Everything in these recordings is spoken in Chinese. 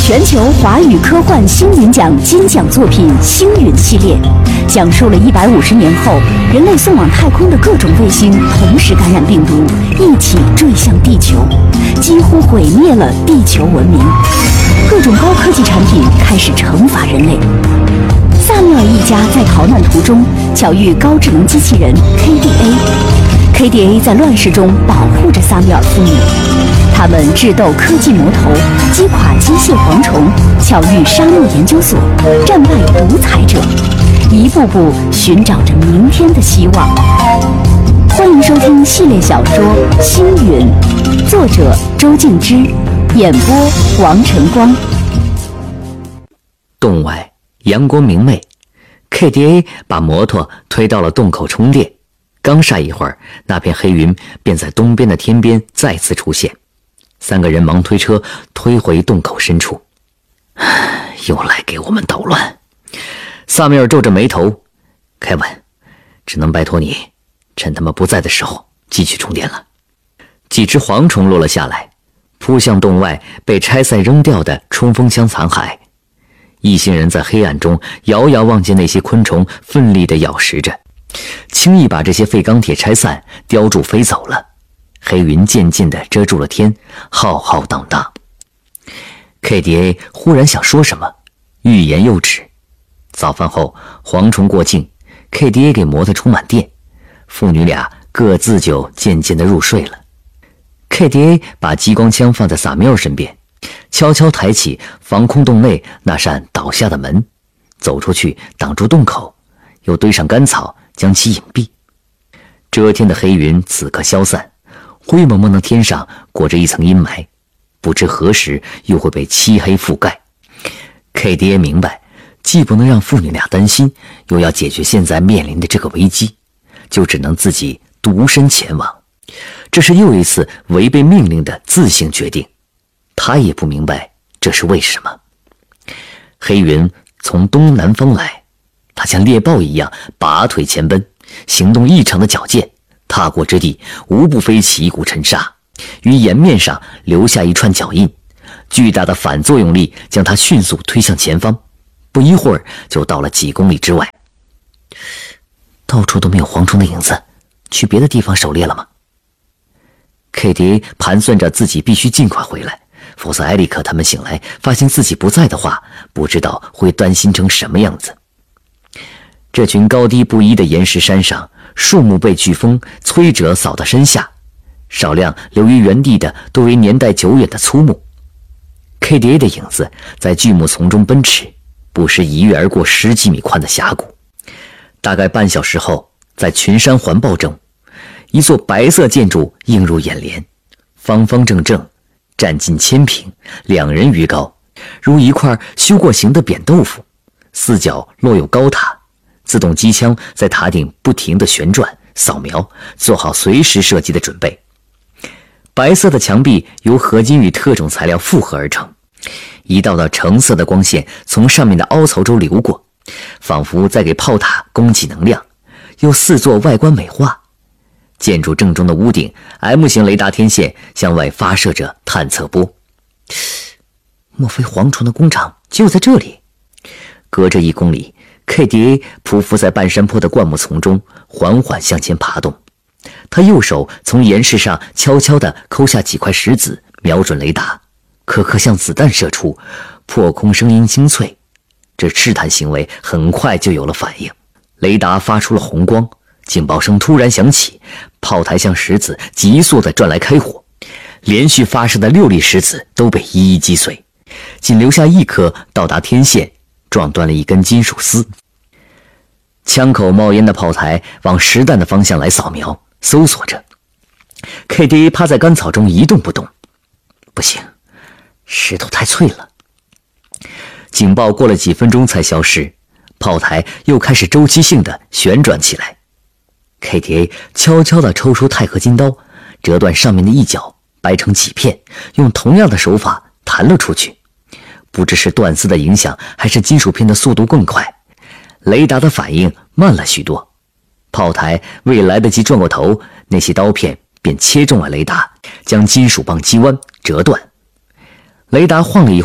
全球华语科幻星云奖金奖作品《星云》系列，讲述了150年后人类送往太空的各种卫星同时感染病毒，一起坠向地球，几乎毁灭了地球文明。各种高科技产品开始惩罚人类。萨缪尔一家在逃难途中巧遇高智能机器人 KDA，KDA 在乱世中保护着萨缪尔父女。他们智斗科技魔头，击垮机械蝗虫，巧遇沙漠研究所，战败独裁者，一步步寻找着明天的希望。欢迎收听系列小说《星云》，作者周静之，演播王晨光。 洞外阳光明媚， KDA 把摩托推到了洞口充电，刚晒一会儿，那片黑云便在东边的天边再次出现。3个人忙推车推回洞口深处。又来给我们捣乱。萨缪尔皱着眉头，凯文，只能拜托你趁他们不在的时候继续充电了。几只蝗虫落了下来，扑向洞外被拆散扔掉的冲锋枪残骸。一行人在黑暗中遥遥望见那些昆虫奋力地咬食着，轻易把这些废钢铁拆散，叼住飞走了。黑云渐渐地遮住了天，浩浩荡荡。KDA 忽然想说什么，欲言又止。早饭后，蝗虫过境， KDA 给摩托充满电，父女俩各自就渐渐地入睡了。KDA 把激光枪放在萨缪尔身边，悄悄抬起防空洞内那扇倒下的门，走出去挡住洞口，又堆上干草将其隐蔽。遮天的黑云此刻消散，灰蒙蒙的天上裹着一层阴霾，不知何时又会被漆黑覆盖。 KDA 明白，既不能让父女俩担心，又要解决现在面临的这个危机，就只能自己独身前往。这是又一次违背命令的自行决定，他也不明白这是为什么。黑云从东南方来，他像猎豹一样拔腿前奔，行动异常的矫健，踏过之地无不飞起一股尘沙，于岩面上留下一串脚印，巨大的反作用力将他迅速推向前方，不一会儿就到了几公里之外。到处都没有蝗虫的影子，去别的地方狩猎了吗？ KDA 盘算着自己必须尽快回来，否则埃里克他们醒来发现自己不在的话，不知道会担心成什么样子。这群高低不一的岩石山上，树木被飓风摧折扫到身下，少量留于原地的都为年代久远的粗木。 KDA 的影子在巨木丛中奔驰，不时一跃而过10几米宽的峡谷。大概半小时后，在群山环抱中，一座白色建筑映入眼帘，方方正正，占近1000平，2人余高，如一块修过形的扁豆腐，四角落有高塔，自动机枪在塔顶不停地旋转扫描，做好随时射击的准备。白色的墙壁由合金与特种材料复合而成，一道道橙色的光线从上面的凹槽中流过，仿佛在给炮塔供给能量，又似作外观美化。建筑正中的屋顶 M 型雷达天线向外发射着探测波。莫非蝗虫的工厂就在这里？隔着1公里， KDA 匍匐在半山坡的灌木丛中，缓缓向前爬动。他右手从岩石上悄悄地抠下几块石子，瞄准雷达，颗颗像子弹射出，破空声音清脆。这试探行为很快就有了反应，雷达发出了红光，警报声突然响起，炮台向石子急速地转来开火，连续发射的6粒石子都被一一击碎，仅留下1颗到达天线，撞断了一根金属丝。枪口冒烟的炮台往实弹的方向来扫描搜索着。 KDA 趴在干草中一动不动，不行，石头太脆了。警报过了几分钟才消失，炮台又开始周期性的旋转起来。 KDA 悄悄地抽出钛合金刀，折断上面的一角，掰成几片，用同样的手法弹了出去。不知是断丝的影响，还是金属片的速度更快，雷达的反应慢了许多。炮台未来得及转过头，那些刀片便切中了雷达，将金属棒击弯折断。雷达晃了一晃，倒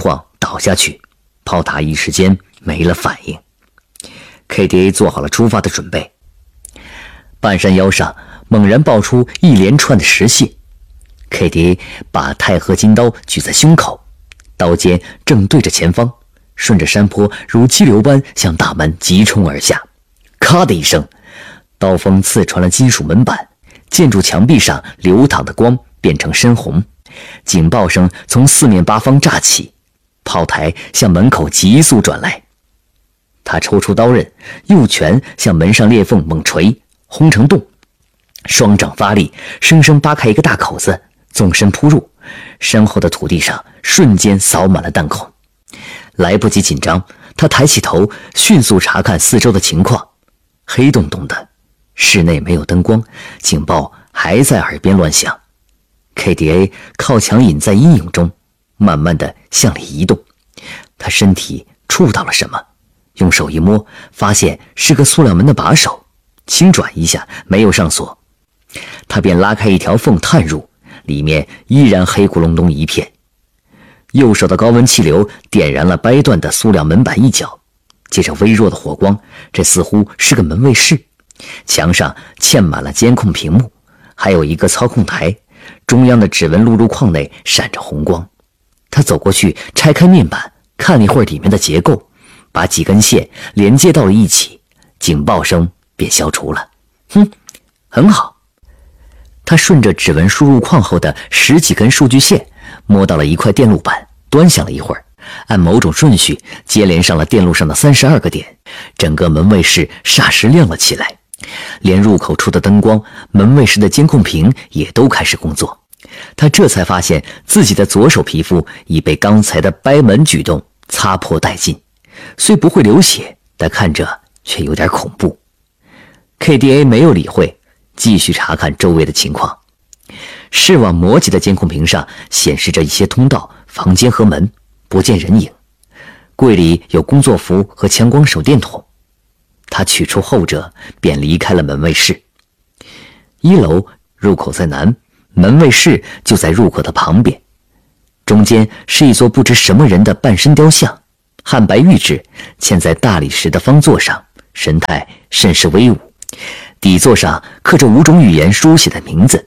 倒下去，炮塔一时间没了反应。KDA 做好了出发的准备，半山腰上猛然爆出一连串的石屑。KDA 把钛合金刀举在胸口，刀尖正对着前方，顺着山坡如激流般向大门急冲而下。咔的一声，刀锋刺穿了金属门板，建筑墙壁上流淌的光变成深红。警报声从四面八方炸起，炮台向门口急速转来。他抽出刀刃，右拳向门上裂缝猛锤，轰成洞，双掌发力，生生扒开一个大口子，纵身扑入，身后的土地上瞬间扫满了弹孔。来不及紧张，他抬起头，迅速查看四周的情况。黑洞洞的，室内没有灯光，警报还在耳边乱响。KDA 靠墙隐在阴影中，慢慢地向里移动。他身体触到了什么，用手一摸，发现是个塑料门的把手，轻转一下没有上锁，他便拉开一条缝探入，里面依然黑咕隆咚一片。右手的高温气流点燃了掰断的塑料门板一角，借着微弱的火光，这似乎是个门卫室。墙上嵌满了监控屏幕，还有一个操控台，中央的指纹录入框内闪着红光。他走过去，拆开面板，看了一会儿里面的结构，把几根线连接到了一起，警报声便消除了。很好。他顺着指纹输入框后的10几根数据线，摸到了一块电路板，端详了一会儿，按某种顺序接连上了电路上的32个点，整个门卫室霎时亮了起来，连入口处的灯光、门卫室的监控屏也都开始工作。他这才发现自己的左手皮肤已被刚才的掰门举动擦破殆尽，虽不会流血，但看着却有点恐怖。KDA 没有理会，继续查看周围的情况。视网膜级的监控屏上显示着一些通道、房间和门，不见人影。柜里有工作服和强光手电筒，他取出后者便离开了门卫室。1楼入口在南，门卫室就在入口的旁边，中间是一座不知什么人的半身雕像，汉白玉质，嵌在大理石的方座上，神态甚是威武。底座上刻着5种语言书写的名字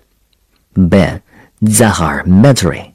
Ben Zahar Matri。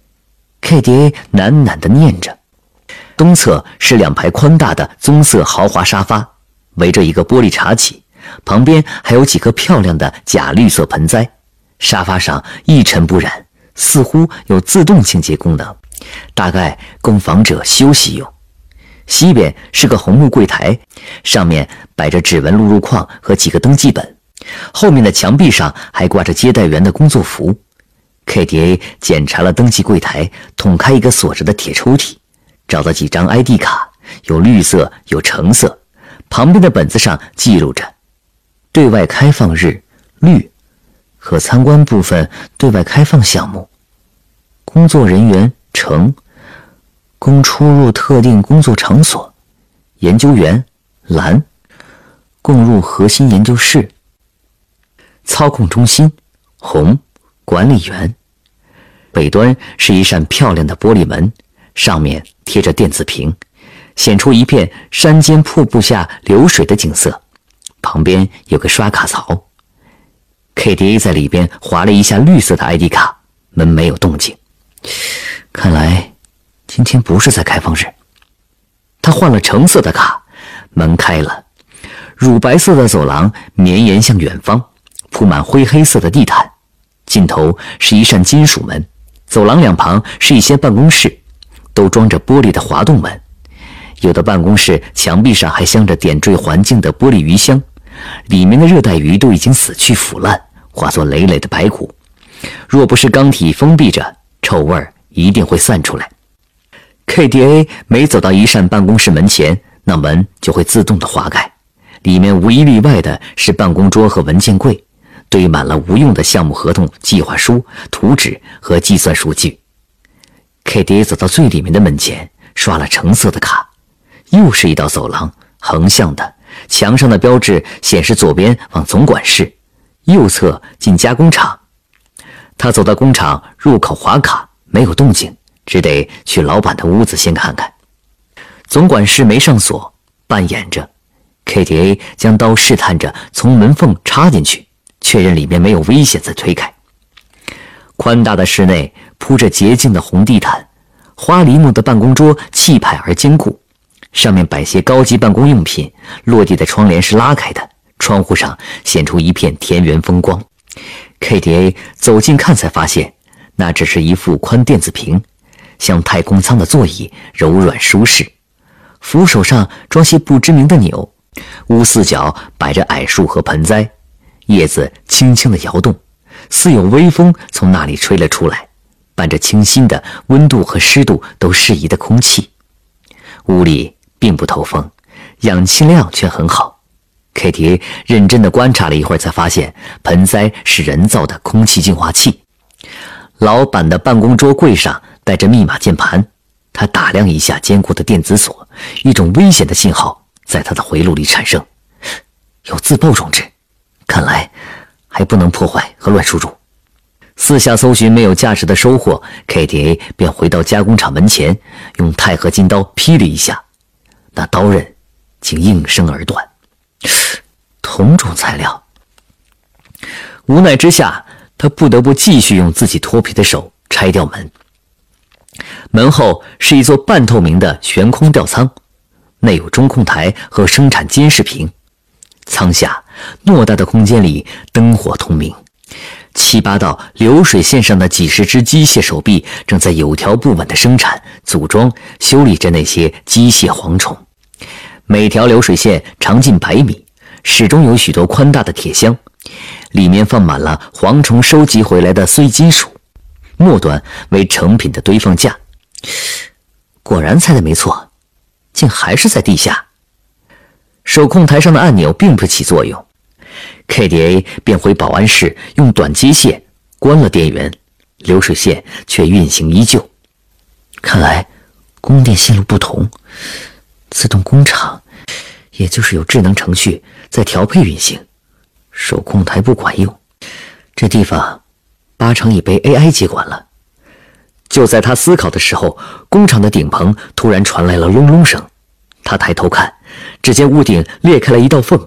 KDA 喃喃地念着。东侧是2排宽大的棕色豪华沙发，围着一个玻璃茶几，旁边还有几个漂亮的假绿色盆栽。沙发上一尘不染，似乎有自动清洁功能，大概供访者休息用。西边是个红木柜台，上面摆着指纹录入框和几个登记本，后面的墙壁上还挂着接待员的工作服。KDA 检查了登记柜台，捅开一个锁着的铁抽屉，找到几张 ID 卡，有绿色有橙色，旁边的本子上记录着对外开放日绿，可参观部分对外开放项目，工作人员橙，供出入特定工作场所，研究员蓝，供入核心研究室，操控中心红，管理员。北端是一扇漂亮的玻璃门，上面贴着电子屏，显出一片山间瀑布下流水的景色，旁边有个刷卡槽。KDA 在里边划了一下绿色的 ID 卡，门没有动静，看来今天不是在开放日。他换了橙色的卡，门开了，乳白色的走廊绵延向远方，铺满灰黑色的地毯，尽头是一扇金属门，走廊两旁是一些办公室，都装着玻璃的滑动门。有的办公室墙壁上还镶着点缀环境的玻璃鱼箱，里面的热带鱼都已经死去腐烂，化作累累的白骨，若不是缸体封闭着，臭味一定会散出来。KDA 每走到一扇办公室门前，那门就会自动的滑开，里面无一例外的是办公桌和文件柜，堆满了无用的项目合同、计划书、图纸和计算数据。KDA 走到最里面的门前，刷了橙色的卡，又是一道走廊，横向的，墙上的标志显示左边往总管室，右侧进加工厂。他走到工厂入口划卡，没有动静， 只得去老板的屋子先看看。总管室没上锁，半掩着。KTA 将刀试探着从门缝插进去，确认里面没有危险再推开。宽大的室内铺着洁净的红地毯，花梨木的办公桌气派而坚固，上面摆些高级办公用品，落地的窗帘是拉开的，窗户上显出一片田园风光。KTA 走近看才发现，那只是一副宽电子屏，像太空舱的座椅，柔软舒适。扶手上装些不知名的钮，屋四角摆着矮树和盆栽，叶子轻轻地摇动，似有微风从那里吹了出来，伴着清新的温度和湿度都适宜的空气。屋里并不透风，氧气量却很好。KTA 认真地观察了一会儿，才发现盆栽是人造的空气净化器。老板的办公桌柜上带着密码键盘，他打量一下坚固的电子锁，一种危险的信号在他的回路里产生，有自爆装置，看来还不能破坏和乱输入。四下搜寻没有价值的收获， KTA 便回到加工厂门前，用钛合金刀劈了一下，那刀刃竟应声而断。同种材料，无奈之下，他不得不继续用自己脱皮的手拆掉门。门后是一座半透明的悬空吊舱，内有中控台和生产监视屏。舱下偌大的空间里灯火通明，7、8道流水线上的几十只机械手臂正在有条不紊地生产、组装、修理着那些机械蝗虫。每条流水线长近100米，始终有许多宽大的铁箱，里面放满了蝗虫收集回来的碎金属，末端为成品的堆放架。果然猜得没错，竟还是在地下。手控台上的按钮并不起作用， KTA 便回保安室用短接线关了电源，流水线却运行依旧。看来供电线路不同，自动工厂也就是有智能程序在调配运行，手控台不管用，这地方8成已被 AI 接管了。就在他思考的时候，工厂的顶棚突然传来了隆隆声。他抬头看，只见屋顶裂开了一道缝，